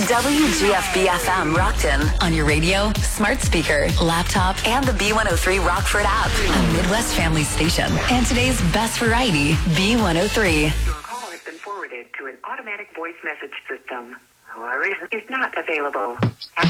WGFB-FM Rockton on your radio, smart speaker, laptop, and the B103 Rockford app. A Midwest family station. And today's best variety, B103. Your call has been forwarded to an automatic voice message system. However, is not available.